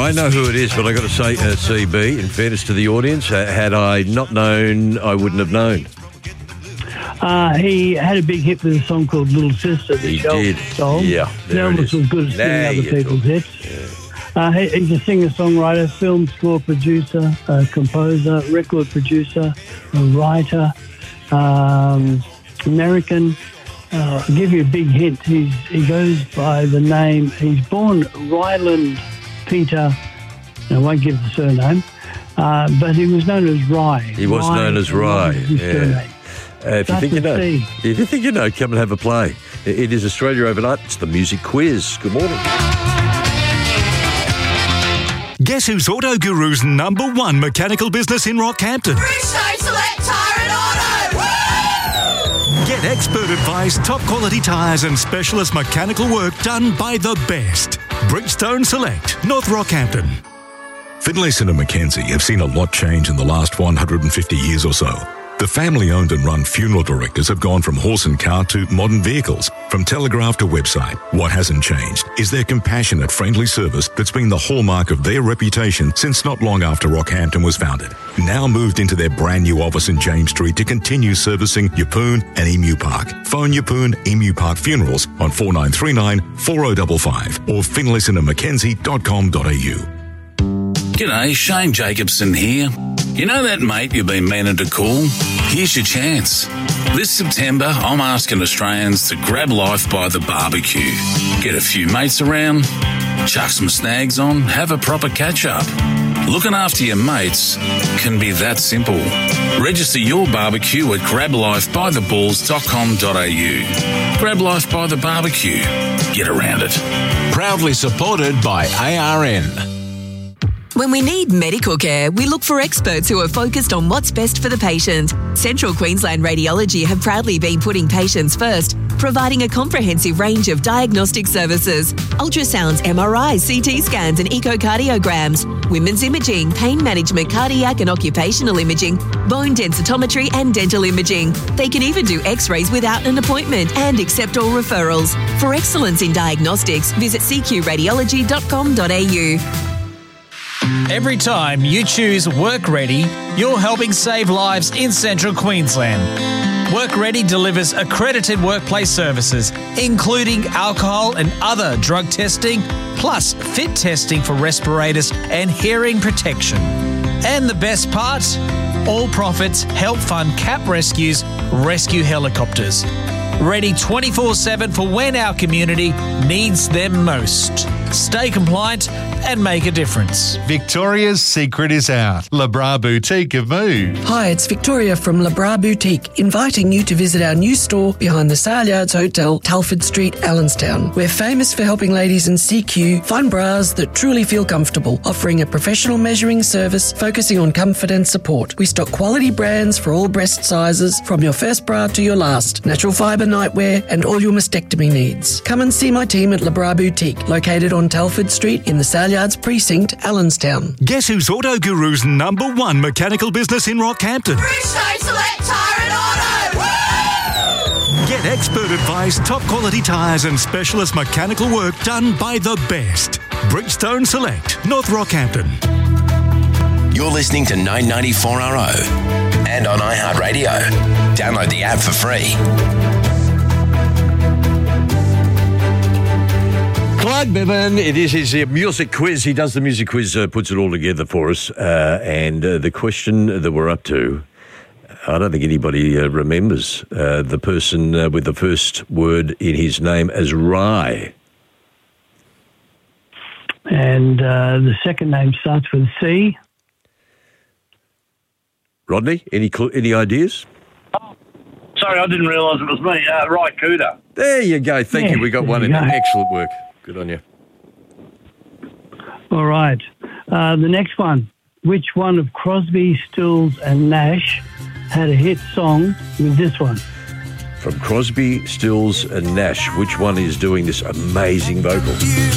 I know who it is, but I got to say, CB, in fairness to the audience, had I not known, I wouldn't have known. He had a big hit with a song called Little Sister. He did. Song. Yeah. Elvis was good at singing other people's hits. Yeah. He's a singer-songwriter, film score producer, composer, record producer, a writer, American. I'll give you a big hint. He goes by the name, he's born Ryland Peter, I won't give the surname, but he was known as Rye. He was known as Rye, yeah. If you think you know, come and have a play. It is Australia Overnight. It's the music quiz. Good morning. Guess who's Auto Guru's #1 mechanical business in Rockhampton? Bridgestone Select Tyre and Auto! Woo! Get expert advice, top quality tyres and specialist mechanical work done by the best. Bridgestone Select, North Rockhampton. Finlayson and Mackenzie have seen a lot change in the last 150 years or so. The family-owned and run funeral directors have gone from horse and cart to modern vehicles, from telegraph to website. What hasn't changed is their compassionate, friendly service that's been the hallmark of their reputation since not long after Rockhampton was founded. Now moved into their brand new office in James Street to continue servicing Yeppoon and Emu Park. Phone Yeppoon Emu Park Funerals on 4939 4055 or finlaysonandmackenzie.com.au. G'day, Shane Jacobson here. You know that mate you've been meaning to call? Here's your chance. This September, I'm asking Australians to grab life by the barbecue. Get a few mates around, chuck some snags on, have a proper catch-up. Looking after your mates can be that simple. Register your barbecue at grablifebytheballs.com.au. Grab life by the barbecue. Get around it. Proudly supported by ARN. When we need medical care, we look for experts who are focused on what's best for the patient. Central Queensland Radiology have proudly been putting patients first, providing a comprehensive range of diagnostic services: ultrasounds, MRIs, CT scans and echocardiograms, women's imaging, pain management, cardiac and occupational imaging, bone densitometry and dental imaging. They can even do x-rays without an appointment and accept all referrals. For excellence in diagnostics, visit cqradiology.com.au. Every time you choose Work Ready, you're helping save lives in Central Queensland. Work Ready delivers accredited workplace services, including alcohol and other drug testing, plus fit testing for respirators and hearing protection. And the best part? All profits help fund CAP Rescue's rescue helicopters. Ready 24/7 for when our community needs them most. Stay compliant and make a difference. Victoria's secret is out. Le Bras Boutique have moved. Hi, it's Victoria from Le Bras Boutique, inviting you to visit our new store behind the Sale Yards Hotel, Telford Street, Allenstown. We're famous for helping ladies in CQ find bras that truly feel comfortable, offering a professional measuring service focusing on comfort and support. We stock quality brands for all breast sizes, from your first bra to your last, natural fibre nightwear and all your mastectomy needs. Come and see my team at Le Bras Boutique, located on Telford Street in the Sale Yards Precinct, Allenstown. Guess who's Auto Guru's #1 mechanical business in Rockhampton? Bridgestone Select Tyre and Auto! Woo! Get expert advice, top quality tyres and specialist mechanical work done by the best. Bridgestone Select, North Rockhampton. You're listening to 994RO and on iHeartRadio. Download the app for free. Clyde Bevan, it is his music quiz. He does the music quiz, puts it all together for us. And the question that we're up to, I don't think anybody remembers the person with the first word in his name as Rye. And the second name starts with C. Rodney, any ideas? Sorry, I didn't realise it was me. Ry Cooder. There you go. Thank you. We got one in there. Excellent work. Good on you. All right. The next one. Which one of Crosby, Stills and Nash had a hit song with this one? From Crosby, Stills and Nash, which one is doing this amazing vocal?